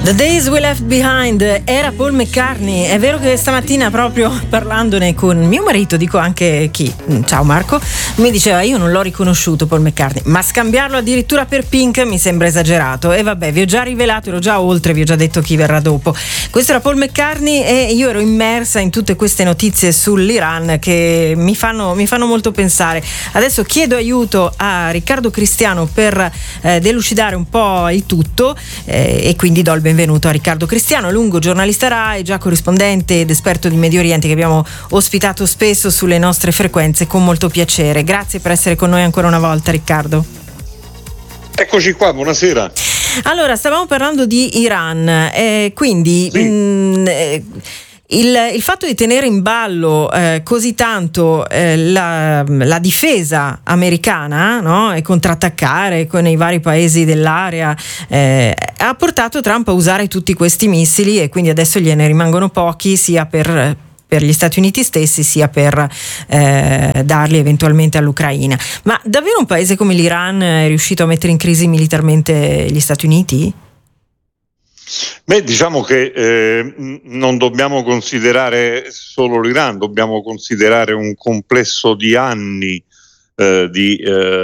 The Days We Left Behind era Paul McCartney. È vero che stamattina, proprio parlandone con mio marito, dico anche chi, ciao Marco, mi diceva io non l'ho riconosciuto Paul McCartney, ma scambiarlo addirittura per Pink mi sembra esagerato. E vabbè, vi ho già rivelato, ero già oltre, vi ho già detto chi verrà dopo. Questo era Paul McCartney e io ero immersa in tutte queste notizie sull'Iran che mi fanno molto pensare. Adesso chiedo aiuto a Riccardo Cristiano per delucidare un po' il tutto, e quindi do il benvenuto a Riccardo Cristiano, lungo giornalista RAI, già corrispondente ed esperto di Medio Oriente, che abbiamo ospitato spesso sulle nostre frequenze con molto piacere. Grazie per essere con noi ancora una volta, Riccardo. Eccoci qua, buonasera. Allora, stavamo parlando di Iran, quindi sì. Il fatto di tenere in ballo così tanto la difesa americana, no? E contrattaccare con i vari paesi dell'area ha portato Trump a usare tutti questi missili, e quindi adesso gliene rimangono pochi, sia per gli Stati Uniti stessi, sia per darli eventualmente all'Ucraina. Ma davvero un paese come l'Iran è riuscito a mettere in crisi militarmente gli Stati Uniti? Beh, diciamo che non dobbiamo considerare solo l'Iran, dobbiamo considerare un complesso di anni di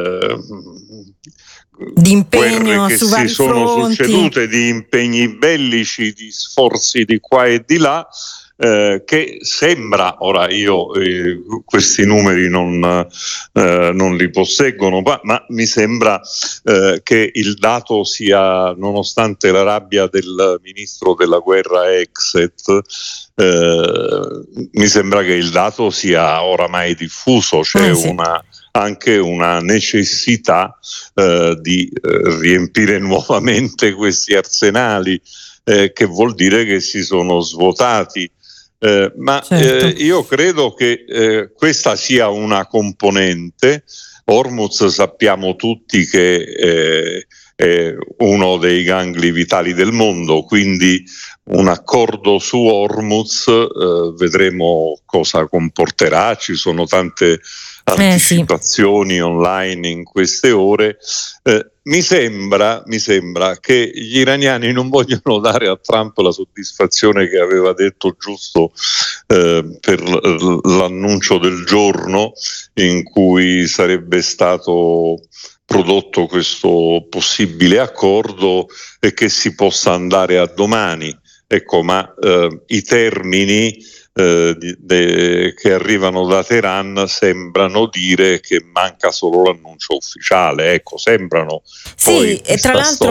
impegno che su si vari sono fronti, succedute, di impegni bellici, di sforzi di qua e di là, che sembra, ora io questi numeri non li posseggono, ma mi sembra che il dato sia, nonostante la rabbia del ministro della guerra Exet, mi sembra che il dato sia oramai diffuso, c'è sì. anche una necessità di riempire nuovamente questi arsenali, che vuol dire che si sono svuotati. Certo. Io credo che questa sia una componente. Hormuz sappiamo tutti che è uno dei gangli vitali del mondo, quindi un accordo su Hormuz vedremo cosa comporterà. Ci sono tante anticipazioni online in queste ore. Mi sembra che gli iraniani non vogliono dare a Trump la soddisfazione che aveva detto giusto per l'annuncio del giorno in cui sarebbe stato prodotto questo possibile accordo e che si possa andare a domani. Ecco, ma i termini che arrivano da Teheran sembrano dire che manca solo l'annuncio ufficiale. Ecco, sembrano. Sì, poi e tra l'altro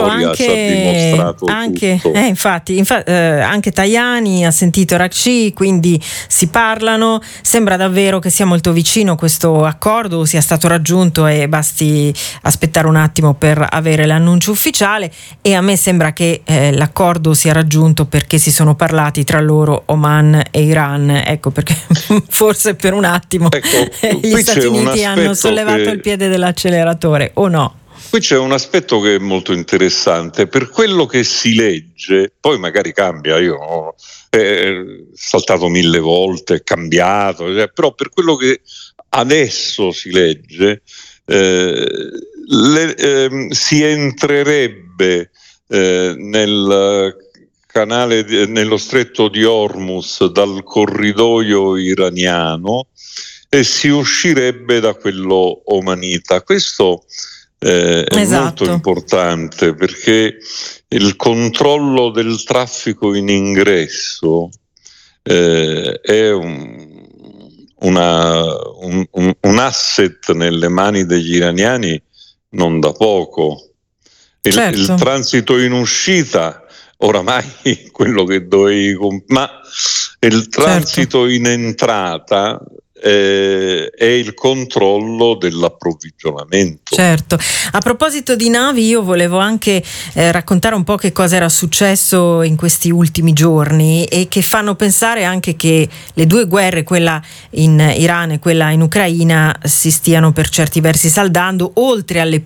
infatti anche Tajani ha sentito Rakci, quindi si parlano. Sembra davvero che sia molto vicino questo accordo, sia stato raggiunto e basti aspettare un attimo per avere l'annuncio ufficiale. E a me sembra che l'accordo sia raggiunto perché si sono parlati tra loro Oman e Iran. Ecco perché forse per un attimo gli Stati Uniti hanno sollevato il piede dell'acceleratore, o no? Qui c'è un aspetto che è molto interessante. Per quello che si legge, poi magari cambia, io ho saltato 1000 volte, è cambiato, però per quello che adesso si legge si entrerebbe nello stretto di Hormuz dal corridoio iraniano e si uscirebbe da quello omanita. Questo è molto importante, perché il controllo del traffico in ingresso è un asset nelle mani degli iraniani non da poco. Il transito in uscita oramai quello che dovevi ma il transito in entrata è il controllo dell'approvvigionamento. Certo. A proposito di navi, io volevo anche raccontare un po' che cosa era successo in questi ultimi giorni e che fanno pensare anche che le due guerre, quella in Iran e quella in Ucraina, si stiano per certi versi saldando, oltre al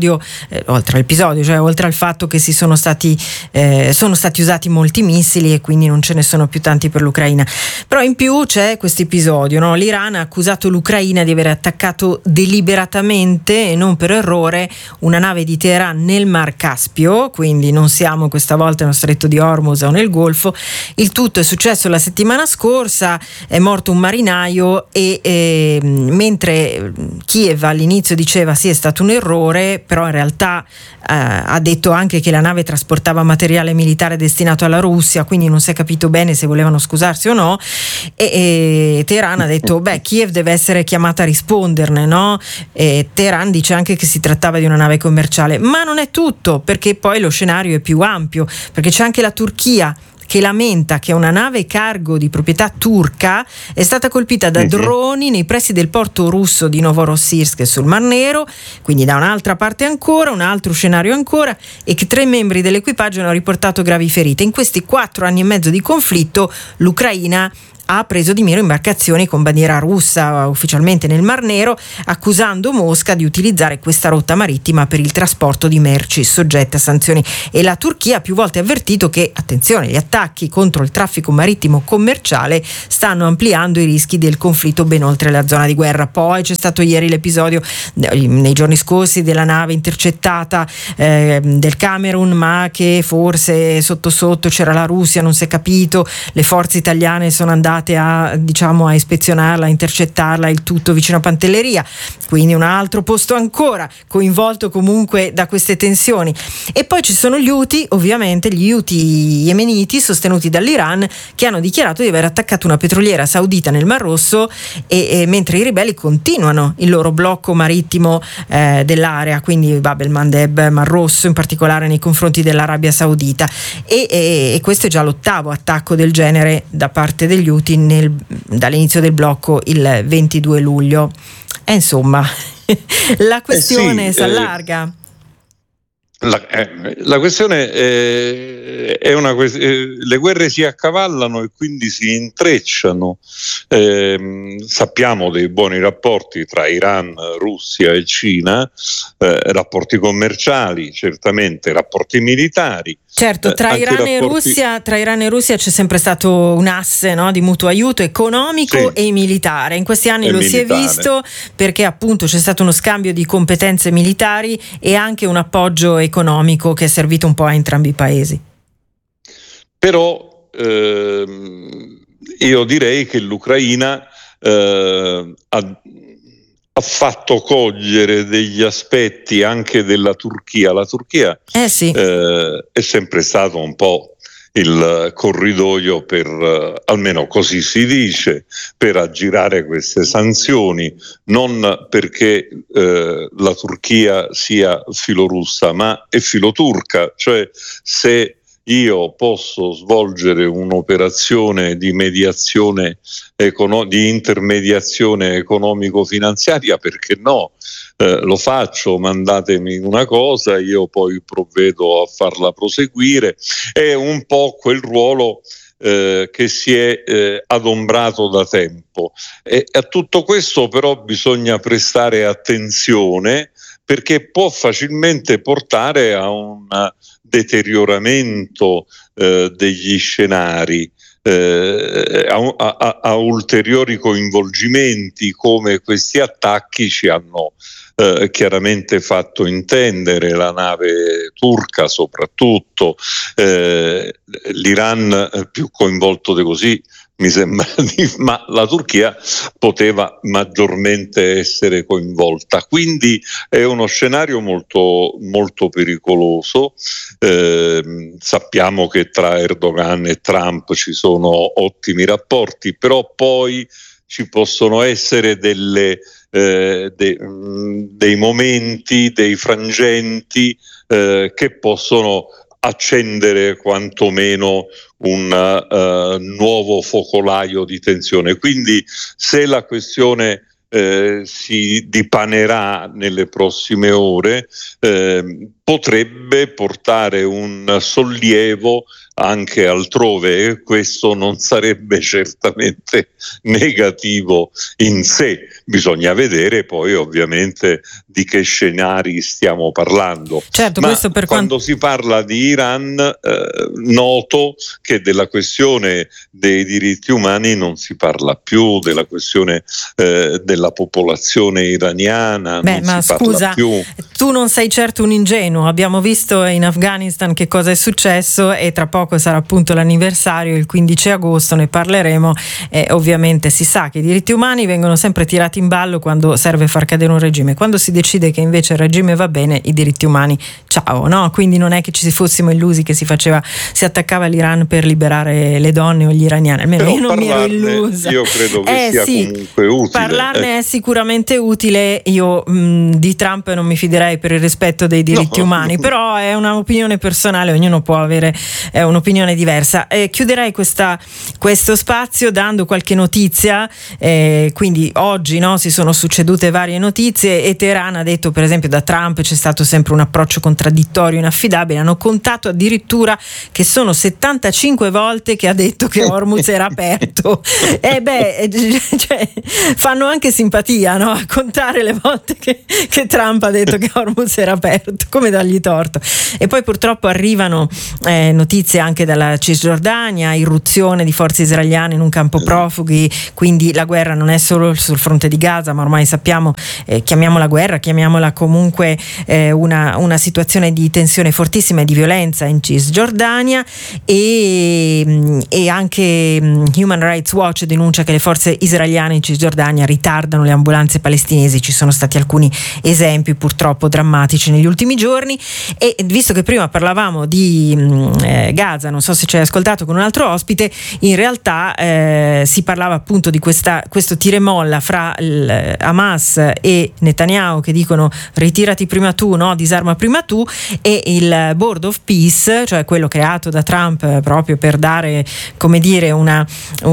fatto che sono stati usati molti missili e quindi non ce ne sono più tanti per l'Ucraina. Però in più c'è questo episodio, no? L'Iran Teheran ha accusato l'Ucraina di aver attaccato deliberatamente e non per errore una nave di Teheran nel Mar Caspio, quindi non siamo questa volta nello Stretto di Hormuz o nel Golfo. Il tutto è successo la settimana scorsa, è morto un marinaio e mentre Kiev all'inizio diceva sì, è stato un errore, però in realtà ha detto anche che la nave trasportava materiale militare destinato alla Russia, quindi non si è capito bene se volevano scusarsi o no, e Teheran ha detto Kiev deve essere chiamata a risponderne, no? E Teheran dice anche che si trattava di una nave commerciale, ma non è tutto, perché poi lo scenario è più ampio, perché c'è anche la Turchia che lamenta che una nave cargo di proprietà turca è stata colpita da droni nei pressi del porto russo di Novorossiysk sul Mar Nero, quindi da un'altra parte ancora, un altro scenario ancora, e che 3 membri dell'equipaggio hanno riportato gravi ferite. In questi 4 anni e mezzo di conflitto l'Ucraina ha preso di mira imbarcazioni con bandiera russa ufficialmente nel Mar Nero, accusando Mosca di utilizzare questa rotta marittima per il trasporto di merci soggette a sanzioni. E la Turchia ha più volte avvertito che, attenzione, gli attacchi contro il traffico marittimo commerciale stanno ampliando i rischi del conflitto ben oltre la zona di guerra. Poi c'è stato ieri l'episodio, nei giorni scorsi, della nave intercettata del Camerun, ma che forse sotto sotto c'era la Russia, non si è capito. Le forze italiane sono andate a ispezionarla, a intercettarla, il tutto vicino a Pantelleria, quindi un altro posto ancora coinvolto comunque da queste tensioni. E poi ci sono gli Houthi, ovviamente gli Houthi yemeniti sostenuti dall'Iran, che hanno dichiarato di aver attaccato una petroliera saudita nel Mar Rosso, e mentre i ribelli continuano il loro blocco marittimo dell'area, quindi Bab el-Mandeb, Mar Rosso, in particolare nei confronti dell'Arabia Saudita, e questo è già l'8º attacco del genere da parte degli Houthi dall'inizio del blocco il 22 luglio. E insomma, la questione si allarga. La questione è una le guerre si accavallano e quindi si intrecciano. Sappiamo dei buoni rapporti tra Iran, Russia e Cina, rapporti commerciali, certamente rapporti militari. Certo, tra Iran e Russia c'è sempre stato un asse, no, di mutuo aiuto economico e militare. In questi anni si è visto, perché appunto c'è stato uno scambio di competenze militari e anche un appoggio economico che è servito un po' a entrambi i paesi. Però io direi che l'Ucraina ha fatto cogliere degli aspetti anche della Turchia. La Turchia è sempre stato un po' il corridoio per, almeno così si dice, per aggirare queste sanzioni, non perché la Turchia sia filorussa, ma è filoturca, cioè se io posso svolgere un'operazione di mediazione, di intermediazione economico-finanziaria, perché no? Lo faccio, mandatemi una cosa, io poi provvedo a farla proseguire. È un po' quel ruolo che si è adombrato da tempo. E a tutto questo però bisogna prestare attenzione, perché può facilmente portare a un deterioramento degli scenari, a ulteriori coinvolgimenti, come questi attacchi ci hanno chiaramente fatto intendere, la nave turca soprattutto, l'Iran più coinvolto di così, mi sembra, ma la Turchia poteva maggiormente essere coinvolta. Quindi è uno scenario molto, molto pericoloso. Sappiamo che tra Erdogan e Trump ci sono ottimi rapporti, però poi ci possono essere dei momenti, dei frangenti che possono accendere quantomeno un nuovo focolaio di tensione. Quindi se la questione si dipanerà nelle prossime ore, potrebbe portare un sollievo anche altrove, e questo non sarebbe certamente negativo in sé. Bisogna vedere poi ovviamente di che scenari stiamo parlando. Certo, ma questo per quando si parla di Iran, noto che della questione dei diritti umani non si parla più, della questione della popolazione iraniana non ma si scusa, parla più. Tu non sei certo un ingenuo, abbiamo visto in Afghanistan che cosa è successo, e tra poco sarà appunto l'anniversario, il 15 agosto, ne parleremo. Ovviamente si sa che i diritti umani vengono sempre tirati in ballo quando serve far cadere un regime, quando si decide che invece il regime va bene, i diritti umani ciao, no? Quindi non è che ci fossimo illusi che si attaccava l'Iran per liberare le donne o gli iraniani, almeno però io non mi ero illusa. Io credo che sia comunque utile. Parlarne è sicuramente utile. Io di Trump non mi fiderei per il rispetto dei diritti umani, però è un'opinione personale, ognuno può avere un'opinione diversa. Chiuderei questo spazio dando qualche notizia. Quindi oggi, no, si sono succedute varie notizie, e Teheran ha detto, per esempio, da Trump c'è stato sempre un approccio contraddittorio, inaffidabile. Hanno contato addirittura che sono 75 volte che ha detto che Hormuz era aperto. Cioè, fanno anche simpatia, no? A contare le volte che Trump ha detto che Hormuz era aperto, come dargli torto. E poi purtroppo arrivano notizie anche dalla Cisgiordania, irruzione di forze israeliane in un campo profughi, quindi la guerra non è solo sul fronte di Gaza, ma ormai sappiamo, chiamiamola guerra, chiamiamola comunque una situazione di tensione fortissima e di violenza in Cisgiordania, e anche Human Rights Watch denuncia che le forze israeliane in Cisgiordania ritardano le ambulanze palestinesi. Ci sono stati alcuni esempi purtroppo drammatici negli ultimi giorni, e visto che prima parlavamo di Gaza, non so se ci hai ascoltato con un altro ospite, in realtà si parlava appunto di questo tira e molla fra Hamas e Netanyahu, che dicono ritirati prima tu, no, disarma prima tu, e il Board of Peace, cioè quello creato da Trump proprio per dare, come dire, una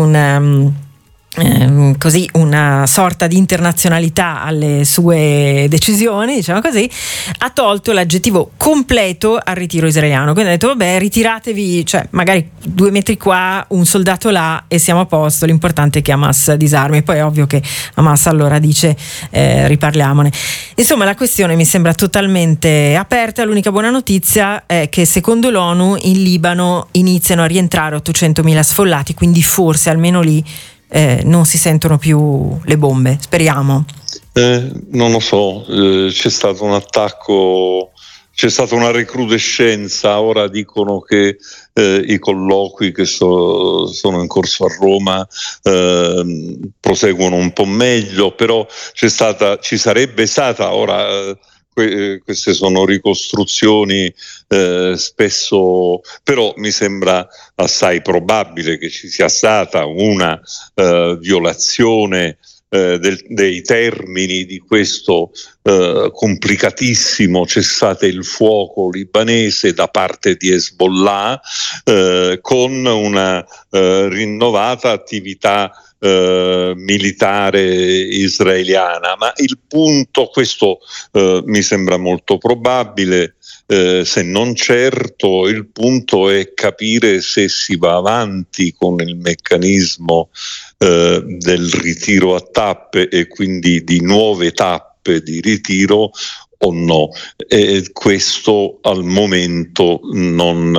sorta di internazionalità alle sue decisioni, diciamo così, ha tolto l'aggettivo completo al ritiro israeliano. Quindi ha detto vabbè, ritiratevi, cioè magari 2 metri qua, un soldato là e siamo a posto, l'importante è che Hamas disarmi. Poi è ovvio che Hamas allora dice riparliamone. Insomma, la questione mi sembra totalmente aperta. L'unica buona notizia è che secondo l'ONU in Libano iniziano a rientrare 800.000 sfollati, quindi forse almeno lì non si sentono più le bombe, speriamo. Non lo so, c'è stato un attacco, c'è stata una recrudescenza. Ora dicono che i colloqui che sono in corso a Roma proseguono un po' meglio, però ci sarebbe stata ora. Queste sono ricostruzioni spesso, però mi sembra assai probabile che ci sia stata una violazione dei termini di questo complicatissimo cessate il fuoco libanese da parte di Hezbollah, con una rinnovata attività militare israeliana. Ma il punto, questo mi sembra molto probabile, se non certo, il punto è capire se si va avanti con il meccanismo del ritiro a tappe, e quindi di nuove tappe di ritiro o no. E questo al momento non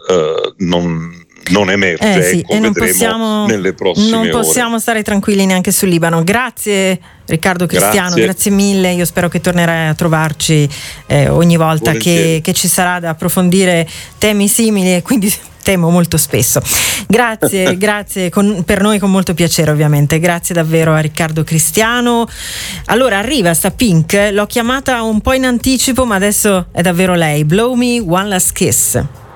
emerge, sì, ecco, e non vedremo nelle prossime ore. Non possiamo stare tranquilli neanche sul Libano. Grazie Riccardo Cristiano, grazie mille. Io spero che tornerai a trovarci ogni volta che ci sarà da approfondire temi simili, e quindi temo molto spesso. Grazie, grazie, per noi con molto piacere ovviamente. Grazie davvero a Riccardo Cristiano. Allora arriva sta Pink, l'ho chiamata un po' in anticipo, ma adesso è davvero lei. Blow Me One Last Kiss.